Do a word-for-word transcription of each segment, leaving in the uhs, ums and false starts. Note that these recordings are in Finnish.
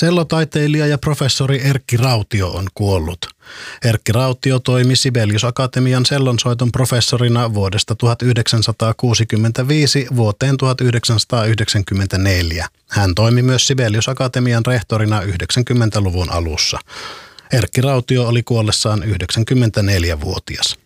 Sellotaiteilija ja professori Erkki Rautio on kuollut. Erkki Rautio toimi Sibelius Akatemian sellonsoiton professorina vuodesta tuhatyhdeksänsataakuusikymmentäviisi vuoteen tuhatyhdeksänsataayhdeksänkymmentäneljä. Hän toimi myös Sibelius Akatemian rehtorina yhdeksänkymmentäluvun alussa. Erkki Rautio oli kuollessaan yhdeksänkymmentäneljävuotias.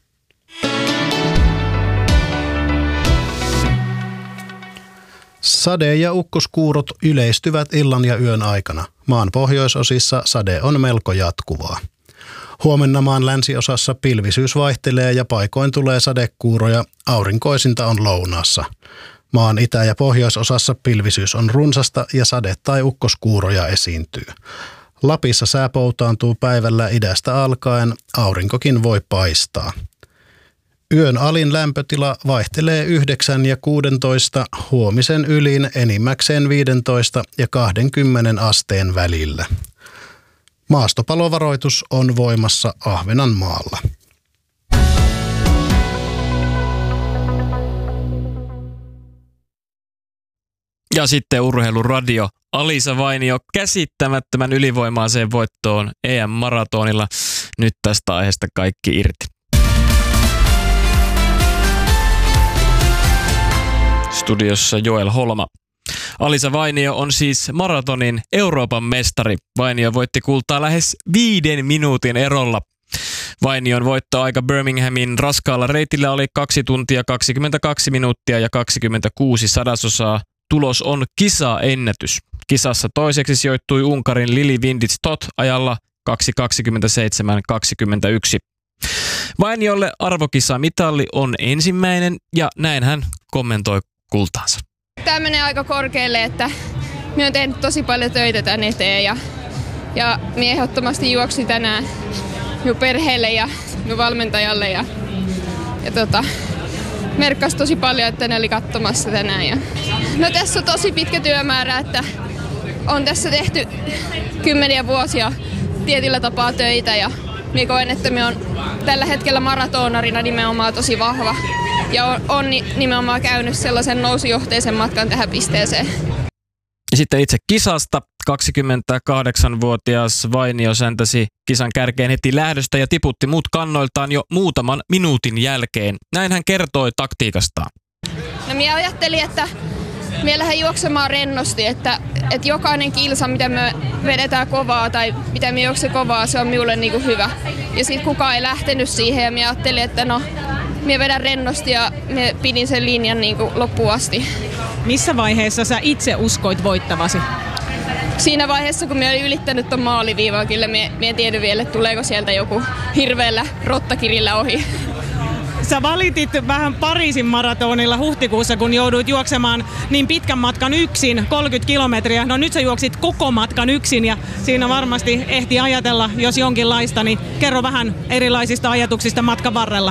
Sade ja ukkoskuurot yleistyvät illan ja yön aikana. Maan pohjoisosissa sade on melko jatkuvaa. Huomenna maan länsiosassa pilvisyys vaihtelee ja paikoin tulee sadekuuroja, aurinkoisinta on lounaassa. Maan itä- ja pohjoisosassa pilvisyys on runsasta ja sade- tai ukkoskuuroja esiintyy. Lapissa sää poutaantuu päivällä idästä alkaen, aurinkokin voi paistaa. Yön alin lämpötila vaihtelee yhdeksän ja kuusitoista, huomisen ylin enimmäkseen viisitoista ja kaksikymmentä asteen välillä. Maastopalovaroitus on voimassa Ahvenanmaalla. Ja sitten Urheiluradio. Alisa Vainio käsittämättömän ylivoimaiseen voittoon E M-maratonilla. Nyt tästä aiheesta kaikki irti. Studiossa Joel Holma. Alisa Vainio on siis maratonin Euroopan mestari. Vainio voitti kultaa lähes viiden minuutin erolla. Vainion voittoaika Birminghamin raskaalla reitillä oli kaksi tuntia kaksikymmentäkaksi minuuttia ja kaksikymmentäkuusi sadasosaa. Tulos on kisaennätys. Kisassa toiseksi sijoittui Unkarin Lili Windisch-Toth ajalla kaksi kaksikymmentäseitsemän kaksikymmentäyksi. Vainiolle arvokisamitalli on ensimmäinen ja näin hän kommentoi kultaansa. Tämä menee aika korkealle, että minä olen tehnyt tosi paljon töitä tän eteen ja, ja minä ehdottomasti juoksin tänään minun perheelle ja minun valmentajalle ja, ja tota, merkkasi tosi paljon, että ne oli katsomassa tänään. Ja. No tässä on tosi pitkä työmäärä, että on tässä tehty kymmeniä vuosia tietyllä tapaa töitä ja minä koen, että minä olen tällä hetkellä maratonarina nimenomaan tosi vahva ja on, on nimenomaan käynyt sellaisen nousujohteisen matkan tähän pisteeseen. Ja sitten itse kisasta kaksikymmentäkahdeksanvuotias Vainio säntäsi kisan kärkeen heti lähdöstä ja tiputti muut kannoiltaan jo muutaman minuutin jälkeen. Näin hän kertoi taktiikastaan. No minä ajattelin, että minä lähden juoksemaan rennosti, että, että jokainen kilsa, mitä me vedetään kovaa tai mitä me juokse kovaa, se on minulle niinku hyvä. Ja sitten kukaan ei lähtenyt siihen ja minä ajattelin, että no, minä vedän rennosti ja minä pidin sen linjan niinku loppuun asti. Missä vaiheessa sä itse uskoit voittavasi? Siinä vaiheessa, kun minä olin ylittänyt tuon maaliviivaa, kyllä minä, minä en tiedä vielä, että tuleeko sieltä joku hirveällä rottakirillä ohi. Sä valitit vähän Pariisin maratonilla huhtikuussa, kun jouduit juoksemaan niin pitkän matkan yksin, kolmekymmentä kilometriä. No nyt sä juoksit koko matkan yksin ja siinä varmasti ehti ajatella, jos jonkinlaista, niin kerro vähän erilaisista ajatuksista matkan varrella.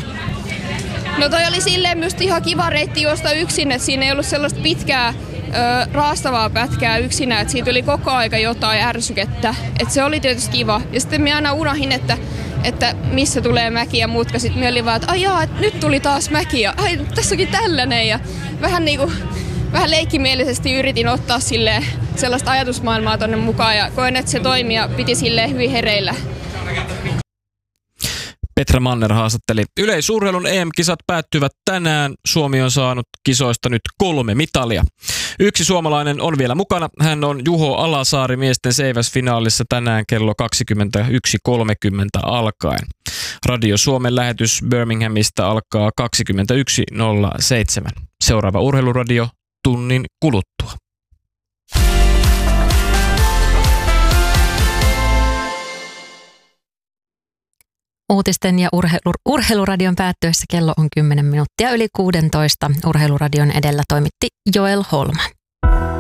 No toi oli silleen myös ihan kiva reitti juosta yksin, että siinä ei ollut sellaista pitkää ö, raastavaa pätkää yksinä, että siitä oli koko aika jotain ärsykettä. Että se oli tietysti kiva. Ja sitten minä aina unohin, että että missä tulee mäki ja muut, sitten me oli vaan, että ajaa, että nyt tuli taas mäki ja ai, tässä onkin tällainen ja vähän niinku, vähän leikkimielisesti yritin ottaa sille sellaista ajatusmaailmaa tonne mukaan ja koen, että se toimi ja piti silleen hyvin hereillä. Petra Manner haastatteli. Yleisurheilun E M-kisat päättyvät tänään. Suomi on saanut kisoista nyt kolme mitalia. Yksi suomalainen on vielä mukana. Hän on Juho Alasaari miesten seiväsfinaalissa tänään kello kaksikymmentäyksi kolmekymmentä alkaen. Radio Suomen lähetys Birminghamista alkaa kaksikymmentäyksi nolla seitsemän. Seuraava urheiluradio tunnin kuluttua. Uutisten ja urheilu, urheiluradion päättyessä kello on kymmenen minuuttia yli kuusitoista. Urheiluradion edellä toimitti Joel Holma.